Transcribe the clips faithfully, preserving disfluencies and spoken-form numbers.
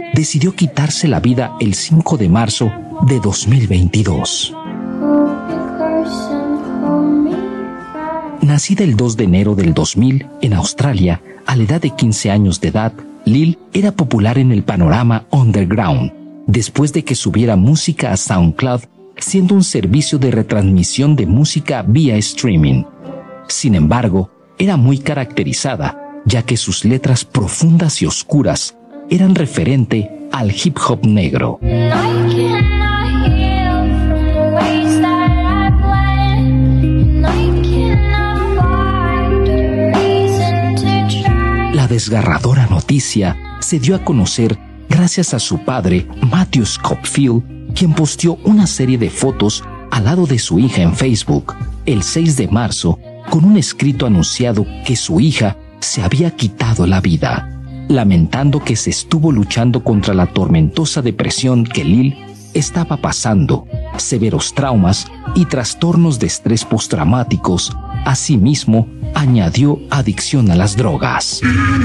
decidió quitarse la vida el cinco de marzo de dos mil veintidós. Nacida el dos de enero del dos mil en Australia, a la edad de quince años de edad, Lil era popular en el panorama underground, después de que subiera música a SoundCloud, siendo un servicio de retransmisión de música vía streaming. Sin embargo, era muy caracterizada, ya que sus letras profundas y oscuras eran referente al hip hop negro. La desgarradora noticia se dio a conocer gracias a su padre, Matthew Scofield, quien posteó una serie de fotos al lado de su hija en Facebook el seis de marzo con un escrito anunciado que su hija se había quitado la vida, lamentando que se estuvo luchando contra la tormentosa depresión que Lil estaba pasando, severos traumas y trastornos de estrés postraumáticos. Asimismo, añadió adicción a las drogas.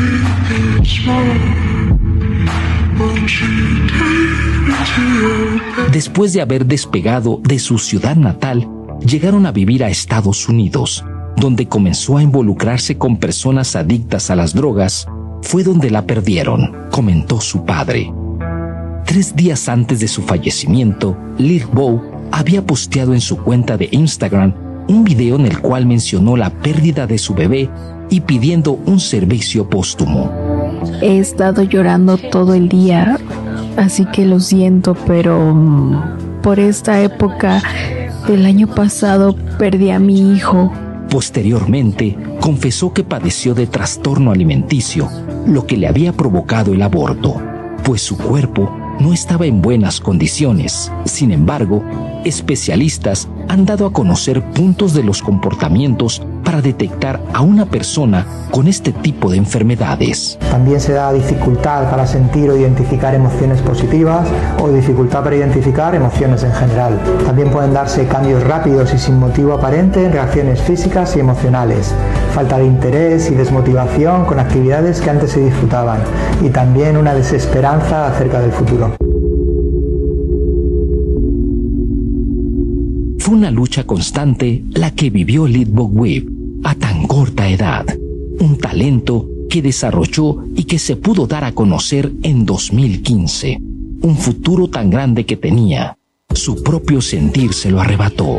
Después de haber despegado de su ciudad natal, llegaron a vivir a Estados Unidos, donde comenzó a involucrarse con personas adictas a las drogas. Fue donde la perdieron, comentó su padre. Tres días antes de su fallecimiento, Lil Bow había posteado en su cuenta de Instagram un video en el cual mencionó la pérdida de su bebé y pidiendo un servicio póstumo. He estado llorando todo el día, así que lo siento, pero por esta época del año pasado perdí a mi hijo. Posteriormente, confesó que padeció de trastorno alimenticio, lo que le había provocado el aborto, pues su cuerpo no estaba en buenas condiciones. Sin embargo, especialistas han dado a conocer puntos de los comportamientos para detectar a una persona con este tipo de enfermedades. También se da dificultad para sentir o identificar emociones positivas o dificultad para identificar emociones en general. También pueden darse cambios rápidos y sin motivo aparente en reacciones físicas y emocionales, falta de interés y desmotivación con actividades que antes se disfrutaban y también una desesperanza acerca del futuro. Fue una lucha constante la que vivió Lil Bow Wave a tan corta edad, un talento que desarrolló y que se pudo dar a conocer en dos mil quince, un futuro tan grande que tenía, su propio sentir se lo arrebató.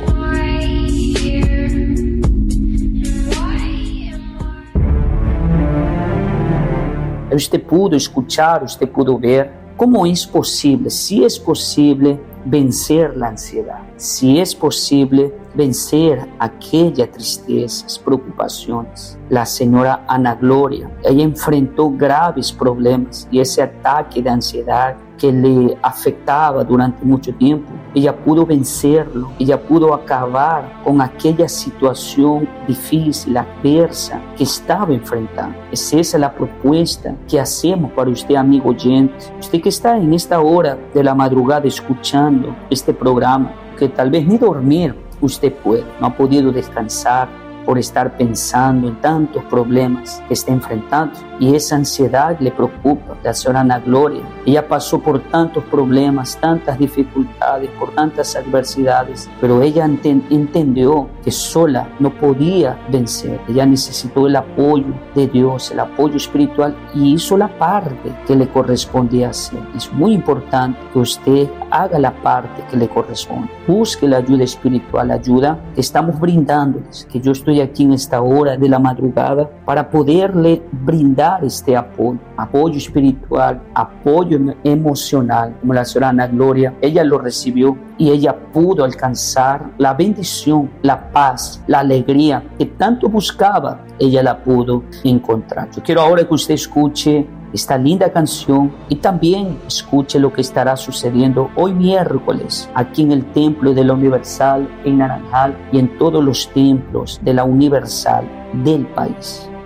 Usted pudo escuchar, usted pudo ver cómo es posible, si es posible vencer la ansiedad, si es posible vencer aquellas tristezas, preocupaciones. La señora Ana Gloria, ella enfrentó graves problemas y ese ataque de ansiedad que le afectaba durante mucho tiempo, ella pudo vencerlo, ella pudo acabar con aquella situación difícil, adversa que estaba enfrentando. Es esa la propuesta que hacemos para usted, amigo oyente, usted que está en esta hora de la madrugada escuchando este programa, que tal vez ni dormir usted puede, no ha podido descansar por estar pensando en tantos problemas que está enfrentando y esa ansiedad le preocupa. La señora Ana Gloria, ella pasó por tantos problemas, tantas dificultades, por tantas adversidades, pero ella ent- entendió que sola no podía vencer. Ella necesitó el apoyo de Dios, el apoyo espiritual, y hizo la parte que le correspondía hacer. Es muy importante que usted haga la parte que le corresponde. Busque la ayuda espiritual, la ayuda que estamos brindándoles, que yo estoy aquí en esta hora de la madrugada para poderle brindar este apoyo, apoyo espiritual, apoyo emocional, como la señora Ana Gloria, ella lo recibió y ella pudo alcanzar la bendición, la paz, la alegría que tanto buscaba, ella la pudo encontrar. Yo quiero ahora que usted escuche esta linda canción y también escuche lo que estará sucediendo hoy miércoles aquí en el Templo de la Universal en Naranjal y en todos los templos de la Universal del país.